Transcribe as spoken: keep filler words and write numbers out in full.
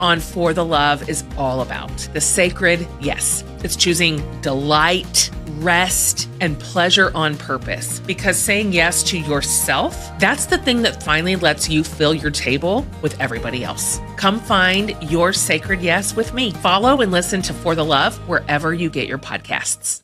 on For the Love is all about. The sacred yes. It's choosing delight, rest, and pleasure on purpose. Because saying yes to yourself, that's the thing that finally lets you fill your table with everybody else. Come find your sacred yes with me. Follow and listen to For the Love wherever you get your podcasts.